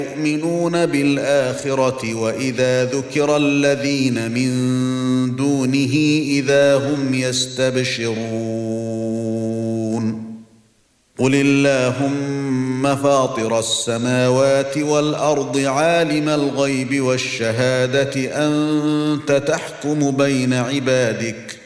يؤمنون بالآخرة وإذا ذكر الذين من دونه إذا هم يستبشرون قل اللهم فاطر السماوات والأرض عالم الغيب والشهادة أنت تحكم بين عبادك